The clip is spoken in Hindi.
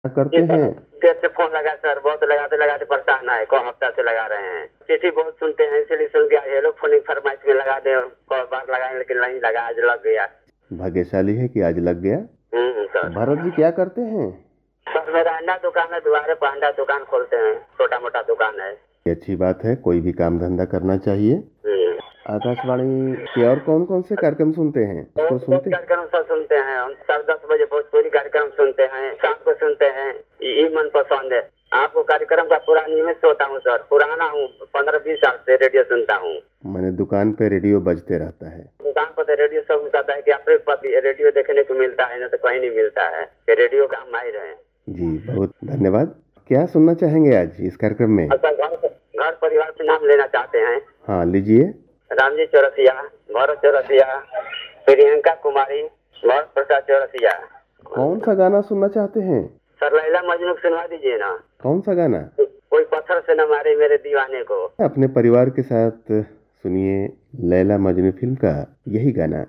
क्या करते हैं? देर से फोन लगा सर, बहुत लगाते लगाते परेशान है, को हफ्ता से लगा रहे हैं। चिट्ठी बहुत सुनते हैं, इसलिए सुन के हेलो फोन फरमाइश में लगा दे, कई बार लगाए लेकिन नहीं लगा, आज लग गया। भाग्यशाली है कि आज लग गया। सर। भरत जी क्या करते हैं? सर मेरा अंडा दुकान है, द्वारे पर अंडा दुकान खोलते हैं, छोटा मोटा दुकान है। ये अच्छी बात है, कोई भी काम धंधा करना चाहिए। हम्म। आकाशवाणी के और कौन कौन से कार्यक्रम सुनते हैं, उसको बहुत सुनते? कार्यक्रम सब सुनते हैं हम, 10:30 बजे भोजपुरी कार्यक्रम सुनते हैं, शाम को सुनते हैं, ये मन पसंद है। आपको कार्यक्रम का पूरा नियमित सोता हूँ सर, पुराना हूँ, 15-20 साल से रेडियो सुनता हूँ। मैंने दुकान पे रेडियो बजते रहता है। दुकान पर तो रेडियो सब बताता है कि आपके पास रेडियो देखने को मिलता है, ना तो कहीं नहीं मिलता है, कि रेडियो का हम माहिर हैं। जी बहुत धन्यवाद। क्या सुनना चाहेंगे आज इस कार्यक्रम में? अच्छा, घर परिवार से नाम लेना चाहते हैं? हाँ लीजिए। रामजी चौरसिया, भरत चौरसिया, प्रियंका कुमारी, भरत प्रसाद चौरसिया। कौन सा गाना सुनना चाहते हैं? सर लैला मजनू सुनवा दीजिए ना। कौन सा गाना? कोई पत्थर से न मारे मेरे दीवाने को। अपने परिवार के साथ सुनिए लैला मजनू फिल्म का यही गाना।